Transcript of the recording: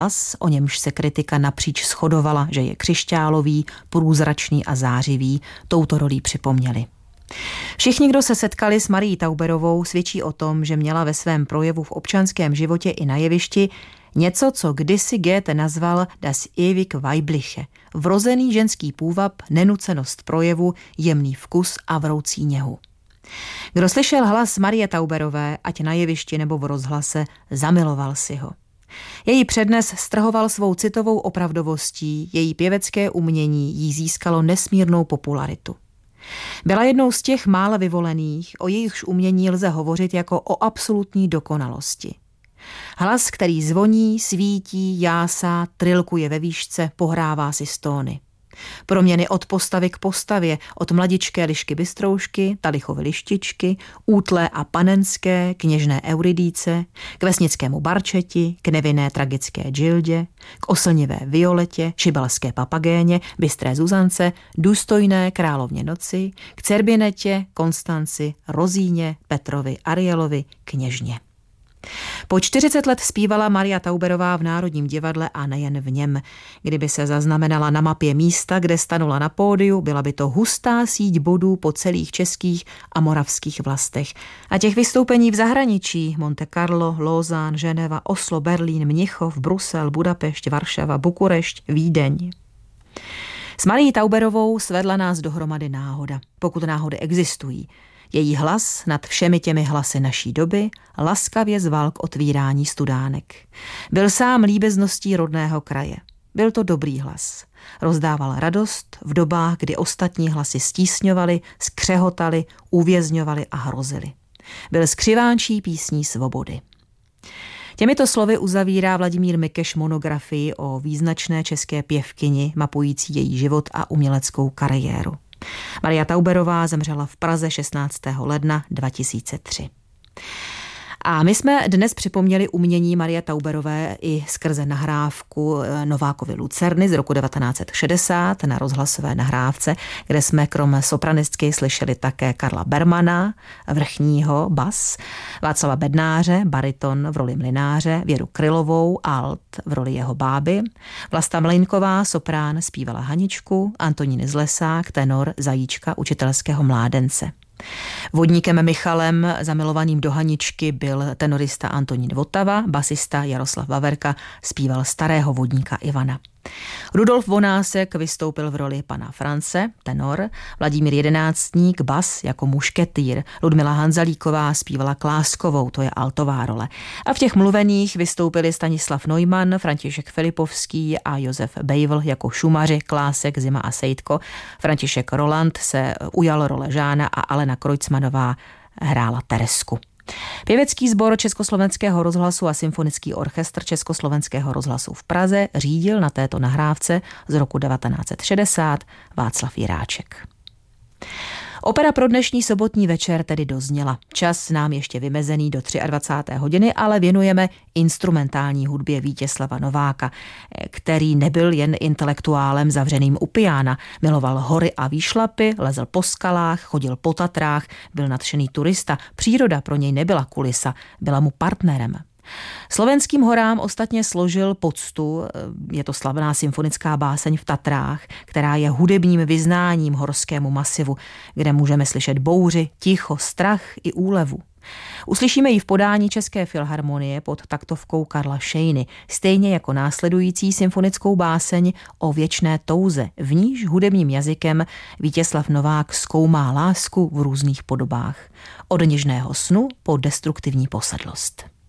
hlas, o němž se kritika napříč shodovala, že je křišťálový, průzračný a zářivý, touto rolí připomněli. Všichni, kdo se setkali s Marií Tauberovou, svědčí o tom, že měla ve svém projevu v občanském životě i na jevišti něco, co kdysi Goethe nazval das ewig weibliche, vrozený ženský půvab, nenucenost projevu, jemný vkus a vroucí něhu. Kdo slyšel hlas Marie Tauberové, ať na jevišti nebo v rozhlase, zamiloval si ho. Její přednes strhoval svou citovou opravdovostí, její pěvecké umění jí získalo nesmírnou popularitu. Byla jednou z těch mála vyvolených, o jejichž umění lze hovořit jako o absolutní dokonalosti. Hlas, který zvoní, svítí, jásá, trilkuje ve výšce, pohrává si stóny. Proměny od postavy k postavě, od mladičké lišky bystroušky, Talichovy lištičky, útlé a panenské, kněžné Euridíce, k vesnickému barčeti, k nevinné tragické Džildě, k oslnivé Violetě, šibalské papagéně, bystré Zuzance, důstojné královně noci, k Cerbinetě, Konstanci, Rozíně, Petrovi, Arielovi, kněžně. Po 40 let zpívala Maria Tauberová v Národním divadle a nejen v něm. Kdyby se zaznamenala na mapě místa, kde stanula na pódiu, byla by to hustá síť bodů po celých českých a moravských vlastech. A těch vystoupení v zahraničí, Monte Carlo, Lausanne, Ženeva, Oslo, Berlín, Mnichov, Brusel, Budapešť, Varšava, Bukurešť, Vídeň. S Marií Tauberovou svedla nás dohromady náhoda, pokud náhody existují. Její hlas nad všemi těmi hlasy naší doby laskavě zval k otvírání studánek. Byl sám líbezností rodného kraje. Byl to dobrý hlas. Rozdával radost v dobách, kdy ostatní hlasy stísňovali, skřehotali, uvězňovali a hrozili. Byl skřivánčí písní svobody. Těmito slovy uzavírá Vladimír Mikeš monografii o význačné české pěvkyni mapující její život a uměleckou kariéru. Maria Tauberová zemřela v Praze 16. ledna 2003. A my jsme dnes připomněli umění Marie Tauberové i skrze nahrávku Novákovy Lucerny z roku 1960 na rozhlasové nahrávce, kde jsme krom sopranistky slyšeli také Karla Bermana, vrchního, bas, Václava Bednáře, bariton v roli mlynáře, Věru Krylovou, alt v roli jeho báby, Vlasta Mlejnková, soprán, zpívala Haničku, Antonín Zlesák, tenor, Zajíčka, učitelského mládence. Vodníkem Michalem, zamilovaným do Haničky, byl tenorista Antonín Votava, basista Jaroslav Vaverka zpíval starého vodníka Ivana. Rudolf Vonásek vystoupil v roli pana France, tenor, Vladimír Jedenáctník, bas jako mušketýr, Ludmila Hanzalíková zpívala Kláskovou, to je altová role. A v těch mluvených vystoupili Stanislav Neumann, František Filipovský a Josef Bejvl jako šumaři, Klásek, Zima a Sejtko. František Roland se ujal role Žána a Alena Kreutzmanová hrála Teresku. Pěvecký sbor Československého rozhlasu a symfonický orchestr Československého rozhlasu v Praze řídil na této nahrávce z roku 1960 Václav Jiráček. Opera pro dnešní sobotní večer tedy dozněla. Čas nám ještě vymezený do 23. hodiny, ale věnujeme instrumentální hudbě Vítězslava Nováka, který nebyl jen intelektuálem zavřeným u piána. Miloval hory a výšlapy, lezl po skalách, chodil po Tatrách, byl nadšený turista. Příroda pro něj nebyla kulisa, byla mu partnerem. Slovenským horám ostatně složil poctu, je to slavná symfonická báseň v Tatrách, která je hudebním vyznáním horskému masivu, kde můžeme slyšet bouři, ticho, strach i úlevu. Uslyšíme ji v podání České filharmonie pod taktovkou Karla Šejny, stejně jako následující symfonickou báseň o věčné touze, v níž hudebním jazykem Vítězslav Novák zkoumá lásku v různých podobách. Od něžného snu po destruktivní posedlost.